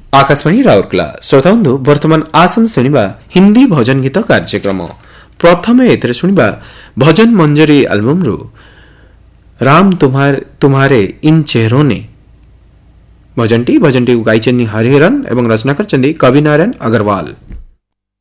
आकाशवाणी राउरकेला श्रोता बंधु वर्तमान आसन शुणा हिंदी भजन गीत कार्यक्रम प्रथम एथरे शुणा भजन मंजरी एल्बम रु राम तुम्हारे इन चेहरों ने भजनटी गाइचंदी हरिहरन एवं रचना करचंदी कवि नारायण अग्रवाल।